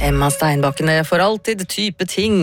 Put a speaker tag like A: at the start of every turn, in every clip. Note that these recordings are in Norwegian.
A: Emma Steinbakken for alltid type ting.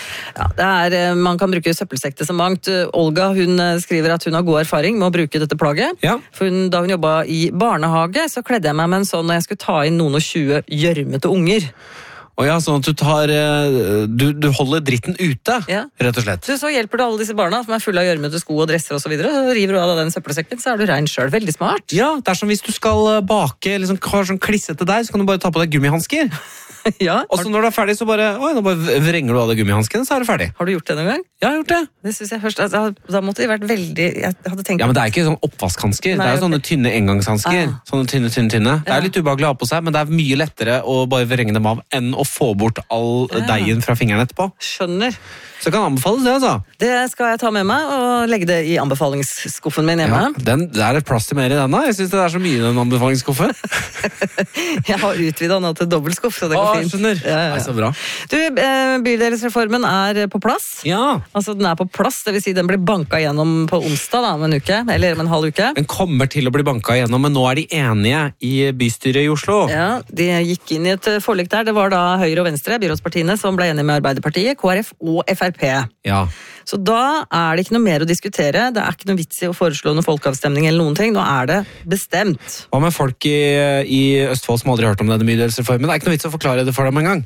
A: Ja, man kan bruke søppelsekte som mangt. Olga, hun skriver at hun har god erfaring med å bruke dette plagget.
B: Ja.
A: For da hun jobbet i barnehage, så kledde jeg meg med en sånn når jeg skulle ta inn noen og 20 gjørmete unger.
B: Og ja, sånn at du holder dritten ute, rett og slett.
A: Så hjelper du alle disse barna som fulle av gjørmete sko og dresser og så videre, så river du av den søppelsekken, så du rein selv. Veldig smart.
B: Ja, det som hvis du skal bake, liksom, har sånn klissete der, så kan du bare ta på deg gummihansker.
A: Ja.
B: Og så når du ferdig, så nå bare vrenger du av deg gummihanskene, så du ferdig.
A: Har du gjort det noen gang?
B: Ja, jeg har gjort det.
A: Det synes jeg først, da måtte de vært veldig, jeg hadde tenkt...
B: Ja, men det ikke sånn oppvaskhansker, det jo sånne tynne engangshansker. Sånne tynne. Det litt ubehagelig å ha på seg, men det mye lettere å bare vrenge dem av enn å få bort all deigen fra fingeren etterpå.
A: Skjønner.
B: Så kan anbefales det, altså. Det
A: skal jeg ta med meg og legge det i anbefalingsskuffen min hjemme.
B: Ja, det et plass til mer i den da. Jeg synes det så mye i den anbefalingsskuffen.
A: Jeg har utvidet nå til dobbeltskuff, så det går fint.
B: Skjønner. Ja. Så bra.
A: Du, bydelsreformen på plass.
B: Ja.
A: Altså, den på plass, det vil si den blir banket gjennom på onsdag da, om en uke, eller om en halv uke.
B: Den kommer til å bli banket gjennom, men nå de enige i bystyret i Oslo.
A: Ja, de gikk inn i et forlik der. Det var da Høyre og Venstre, byrådspartiene, som ble enige med Arbeiderpartiet, KrF og FrP.
B: Ja.
A: Så da det ikke noe mer å diskutere. Det ikke noe vits i å foreslå noen folkeavstemning eller noen ting. Nå det bestemt.
B: Hva med folk i Østfold som aldri har hørt om denne bydelsreformen? Det ikke noe vits å forklare det for dem en gang.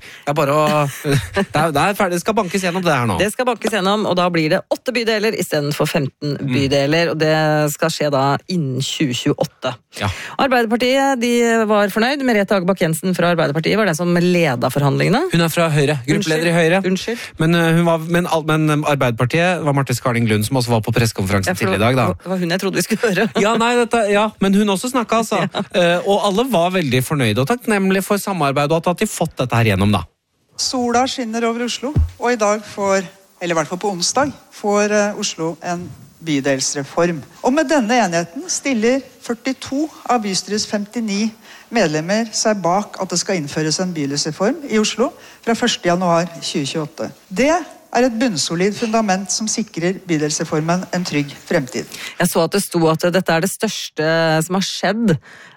B: Det ferdig. Det skal bankes gjennom det her nå. Det
A: skal bankes gjennom, og da blir det 8 bydeler i stedet for 15 bydeler. Og det skal skje da innen 2028.
B: Ja.
A: Arbeiderpartiet, de var fornøyd. Merete Hageback Jensen fra Arbeiderpartiet var den som ledet forhandlingene.
B: Hun fra Høyre, gruppeleder i Høyre.
A: Unnskyld.
B: Men Arbeiderpartiet var Marte Skarling Lund, som også var på pressekonferansen til i dag. Da.
A: Det var hun jeg trodde vi skulle høre.
B: Men hun også snakket, altså. Ja. Og alle var veldig fornøyde og takknemlige for samarbeid, og at de fått dette her gjennom, da.
C: Sola skinner over Oslo, og i dag eller i hvert fall på onsdag, får Oslo en bydelsreform. Og med denne enheten stiller 42 av bystyrets 59 medlemmer seg bak at det skal innføres en bydelsreform i Oslo fra 1. januar 2028. Det et bunnsolid fundament som sikrer bydelsreformen en trygg fremtid.
A: Jeg så at det sto at dette det største som har skjedd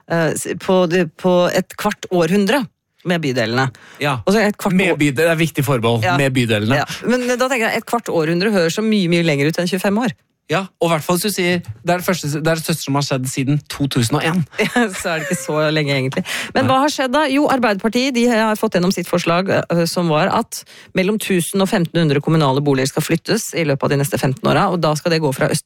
A: på et kvart århundre med bydelene.
B: Ja, med bydelene, det viktig forbehold, med bydelene.
A: Ja. Men da tenker jeg, et kvart århundre hører så mye lenger ut enn 25 år.
B: Ja, og i hvert fall hvis du sier det det største som har skjedd siden 2001.
A: Ja, så det ikke så lenge egentlig. Men hva har skjedd da? Jo, Arbeiderpartiet de har fått gjennom sitt forslag som var at mellom 1000 og 1500 kommunale boliger skal flyttes i løpet av de neste 15 åra, og da skal det gå fra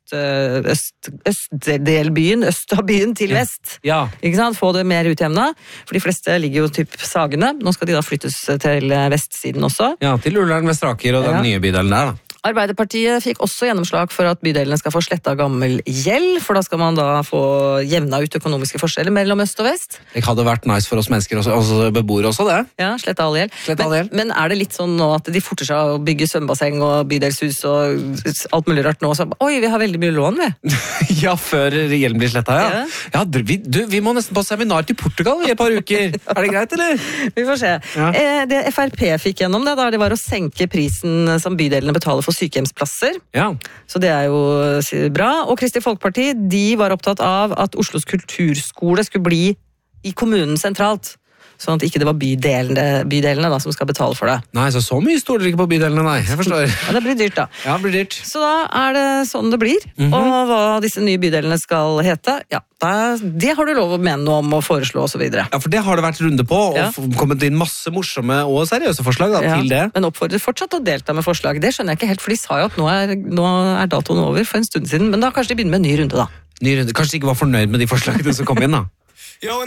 A: østdelbyen, øst av byen til vest.
B: Ja.
A: Ikke sant? Få det mer utjevna, for de fleste ligger jo typ Sagene. Nå skal de da flyttes til vestsiden også.
B: Ja, til Ullern, Vestraker og den nye bydelen der da.
A: Arbeiderpartiet fikk også gjennomslag for at bydelene skal få sletta gammel gjeld, for da skal man da få jevna ut økonomiske forskjeller mellom øst og vest. Det
B: hadde vært nice for oss mennesker, også beboere også, det.
A: Ja, sletta all gjeld. Men det litt sånn nå at de forter seg å bygge svømmebasseng og bydelshus og alt mulig rart nå, så oi, vi har veldig mye lån, vi.
B: Ja, før gjelden blir sletta, ja. Ja, vi må nesten på seminar til Portugal i et par uker. Det greit, eller?
A: Vi får se. Ja. Det FrP fikk gjennom det var å senke prisen som bydelene betaler for sykehjemsplasser.
B: Ja.
A: Så det jo bra. Og Kristelig Folkeparti, de var opptatt av at Oslos kulturskole skulle bli i kommunen sentralt. Sånn at ikke det var bydelene da, som skal betale for det.
B: Nei, så mye stoler ikke på bydelene, nei. Jeg forstår.
A: Ja, det blir dyrt da.
B: Ja, det blir dyrt.
A: Så da det sånn det blir. Og hva disse nye bydelene skal hete, ja, det har du lov å mene noe om å foreslå og så videre.
B: Ja, for det har det vært runde på, og kommet inn masse morsomme og seriøse forslag da, til det.
A: Men oppfordrer fortsatt å delta med forslag. Det skjønner jeg ikke helt, for de sa jo at nå datoen over for en stund siden, men da kanskje de begynner med en ny runde da.
B: Ny runde. Kanskje de ikke var fornøyd med de forslagene som kom inn da.